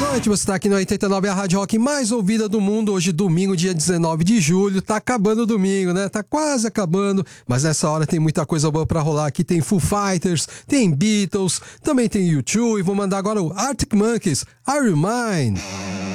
noite, você tá aqui no 89, a rádio rock mais ouvida do mundo. Hoje, domingo, dia 19 de julho. Tá acabando o domingo, né? Tá quase acabando, mas nessa hora tem muita coisa boa pra rolar. Aqui tem Foo Fighters, tem Beatles, também tem U2 e vou mandar agora o Arctic Monkeys, Are You Mine?